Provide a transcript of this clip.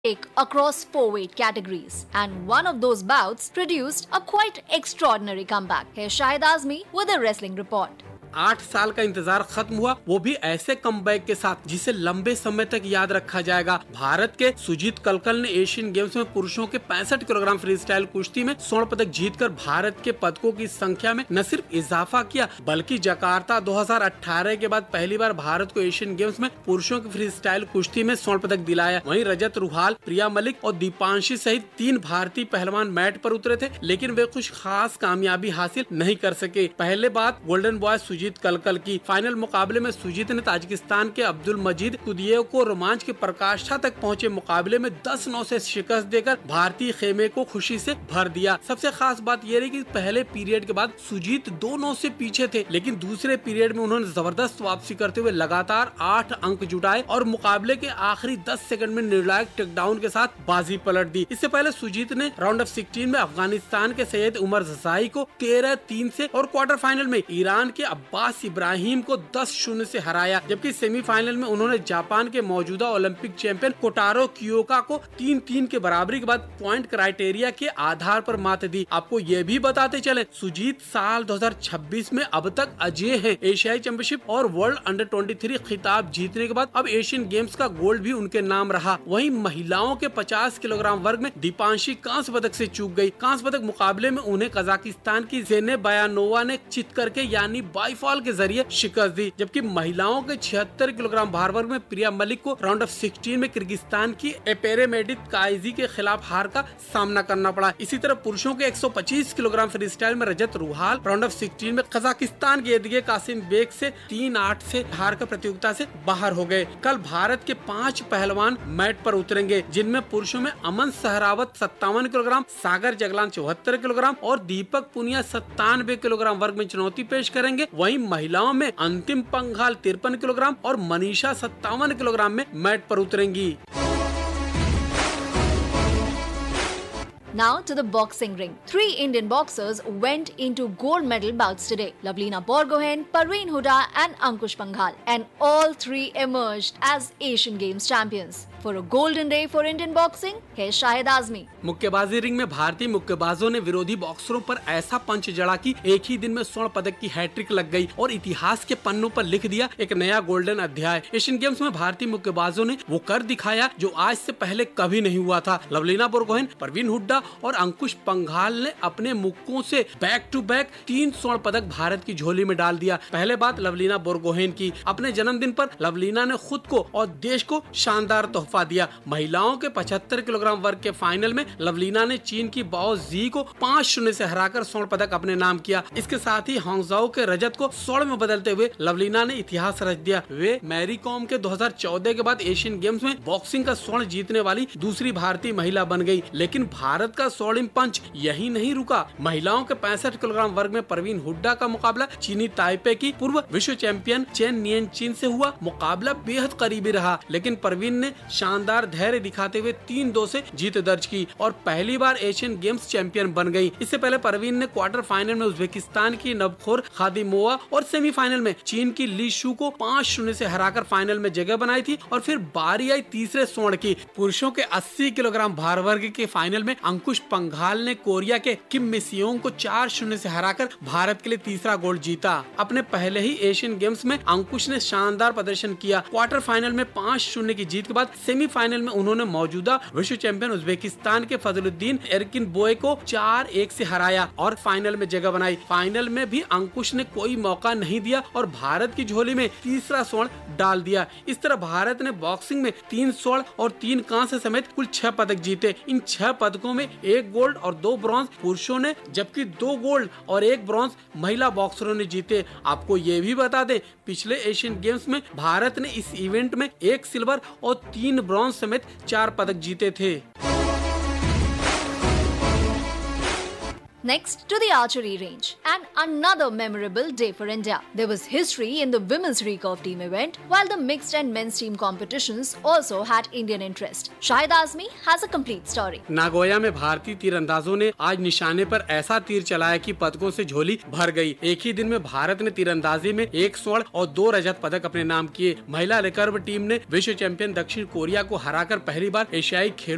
across 4 weight categories, and one of those bouts produced a quite extraordinary comeback. Here's Shahid Azmi with a wrestling report. 8 साल का इंतजार खत्म हुआ, वो भी ऐसे कमबैक के साथ जिसे लंबे समय तक याद रखा जाएगा। भारत के सुजीत कलकल ने एशियन गेम्स में पुरुषों के 65 किलोग्राम फ्री स्टाइल कुश्ती में स्वर्ण पदक जीतकर भारत के पदकों की संख्या में न सिर्फ इजाफा किया, बल्कि जकार्ता 2018 के बाद पहली बार भारत को एशियन गेम्स में पुरुषों की फ्री स्टाइल कुश्ती में स्वर्ण पदक दिलाया। वहीं रजत रुहाल, प्रिया मलिक और दीपांशी सहित 3 भारतीय पहलवान मैट पर उतरे थे, लेकिन वे कुछ खास कामयाबी हासिल नहीं कर सके। पहले बात गोल्डन बॉय सुजीत कलकल की। फाइनल मुकाबले में सुजीत ने ताजिकिस्तान के अब्दुल मजीद कुदियेव को रोमांच की पराकाष्ठा तक पहुंचे मुकाबले में 10-9 से शिकस्त देकर भारतीय खेमे को खुशी से भर दिया। सबसे खास बात यह रही कि पहले पीरियड के बाद सुजीत 2-9 से पीछे थे, लेकिन दूसरे पीरियड में उन्होंने जबरदस्त वापसी करते हुए लगातार 8 अंक जुटाए और मुकाबले के आखिरी 10 सेकंड में निर्णायक टेकडाउन के साथ बाजी पलट दी। इससे पहले सुजीत ने राउंड ऑफ 16 में अफगानिस्तान के सैयद उमर जसाई को 13-3 से और क्वार्टर फाइनल में ईरान के अब्बास इब्राहिम को 10-0 से हराया, जबकि सेमीफाइनल में उन्होंने जापान के मौजूदा ओलंपिक चैंपियन कोटारो कियोका को 3-3 के बराबरी के बाद पॉइंट क्राइटेरिया के आधार पर मात दी। आपको ये भी बताते चले, सुजीत साल 2026 में अब तक अजेय है। एशियाई चैंपियनशिप और वर्ल्ड अंडर 23 खिताब जीतने के बाद अब एशियन गेम्स का गोल्ड भी उनके नाम रहा। वहीं महिलाओं के 50 किलोग्राम वर्ग में दीपांशी कांस्य पदक से चूक गई। कांस्य पदक मुकाबले में उन्हें कजाकिस्तान की जेने बयानोवा ने चित करके यानी बाईफॉल के जरिए शिकस्त दी, जबकि महिलाओं के 76 किलोग्राम भार वर्ग में प्रिया मलिक को राउंड ऑफ 16 में किर्गिस्तान की एपेरेमेडित काइजी के खिलाफ हार का सामना करना पड़ा। इसी तरह पुरुषों के 125 किलोग्राम फ्री स्टाइल में रजत रुहाल राउंड ऑफ 16 में कजाकिस्तान के एदगे कासिम बेग से 3-8 से हार कर प्रतियोगिता से बाहर हो गए। कल भारत के 5 पहलवान मैट पर उतरेंगे, जिनमें पुरुषों में अमन सहरावत 57 किलोग्राम, सागर जगलान 74 किलोग्राम और दीपक पुनिया 97 किलोग्राम वर्ग में चुनौती पेश करेंगे। वहीं महिलाओं में अंतिम पंघाल 53 किलोग्राम और मनीषा 57 किलोग्राम में मैट पर उतरेंगी। Now to the boxing ring. 3 Indian boxers went into gold medal bouts today. Lavlina Borgohain, Parveen Huda and Ankush Panghal. And all 3 emerged as Asian Games champions. For a golden day for Indian boxing, here's Shahid Azmi. मुक्केबाजी ring में भारतीय मुक्केबाजों ने विरोधी बॉक्सरों पर ऐसा पंच जड़ा कि एक ही दिन में स्वर्ण पदक की हैट्रिक लग गई और इतिहास के पन्नों पर लिख दिया एक नया गोल्डन अध्याय। एशियन गेम्स में भारतीय मुक्केबाजों ने वो कर दिखाया जो आज से पहले कभी नहीं हुआ था। लवलीना बोरगोहेन, परवीन हुड्डा और अंकुश पंघाल ने अपने मुक्कों से बैक टू बैक 3 स्वर्ण पदक भारत की झोली में डाल दिया। पहले बात लवलीना बोरगोहेन की। अपने जन्मदिन पर लवलीना ने खुद को और देश को शानदार तोहफा दिया। महिलाओं के 75 किलोग्राम वर्ग के फाइनल में लवलीना ने चीन की बाओ जी को 5-0 से हराकर स्वर्ण पदक अपने नाम किया। इसके साथ ही हांगझाओ के रजत को स्वर्ण में बदलते हुए लवलीना ने इतिहास रच दिया। वे मैरी कॉम के 2014 के बाद एशियन गेम्स में बॉक्सिंग का स्वर्ण जीतने वाली दूसरी भारतीय महिला बन गई। लेकिन भारत का स्वर्णिम पंच यही नहीं रुका। महिलाओं के 65 किलोग्राम वर्ग में परवीन हुड्डा का मुकाबला चीनी ताइपे की पूर्व विश्व चैंपियन चेन नियन चीन से हुआ। मुकाबला बेहद करीबी रहा, लेकिन परवीन ने शानदार धैर्य दिखाते हुए 3-2 से जीत दर्ज की और पहली बार एशियन गेम्स चैंपियन बन गई। इससे पहले परवीन ने क्वार्टर फाइनल में उज्बेकिस्तान की नवखोर खादिमोवा और सेमीफाइनल में चीन की ली शू को 5-0 से हराकर फाइनल में जगह बनाई थी। और फिर बारी आई तीसरे स्वर्ण की। पुरुषों के 80 किलोग्राम भार वर्ग के फाइनल में अंकुश पंघाल ने कोरिया के किम मिसियोंग को 4-0 से हराकर भारत के लिए तीसरा गोल्ड जीता। अपने पहले ही एशियन गेम्स में अंकुश ने शानदार प्रदर्शन किया। क्वार्टर फाइनल में 5-0 की जीत के बाद सेमीफाइनल में उन्होंने मौजूदा विश्व चैंपियन उज्बेकिस्तान के फजलुद्दीन एरकिन बोए को 4-1 से हराया और फाइनल में जगह बनाई। फाइनल में भी अंकुश ने कोई मौका नहीं दिया और भारत की झोली में तीसरा स्वर्ण डाल दिया। इस तरह भारत ने बॉक्सिंग में 3 स्वर्ण और 3 कांस्य समेत कुल 6 पदक जीते। इन 6 पदकों में 1 गोल्ड और 2 ब्रॉन्ज पुरुषों ने, जबकि 2 गोल्ड और 1 ब्रॉन्ज महिला बॉक्सरों ने जीते। आपको ये भी बता दें, पिछले एशियन गेम्स में भारत ने इस इवेंट में 1 सिल्वर और 3 ब्रॉन्ज समेत 4 पदक जीते थे। Next to the archery range, and another memorable day for India. There was history in the women's recurve team event, while the mixed and men's team competitions also had Indian interest. Shahid Azmi has a complete story. Nagoya में भारतीय तीरंदाजों ने आज निशाने पर ऐसा तीर चलाया कि पदकों से झोली भर गई। एक ही दिन में भारत ने तीरंदाजी में 1 स्वर्ण और 2 रजत पदक अपने नाम किए। महिला रिकर्व टीम ने विश्व चैंपियन दक्षिण कोरिया को हराकर पहली बार एशियाई खेल